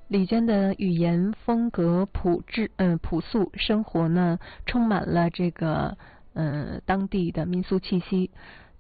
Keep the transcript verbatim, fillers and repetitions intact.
李娟的语言风格朴质，嗯、呃，朴素，生活呢充满了这个，呃，当地的民俗气息。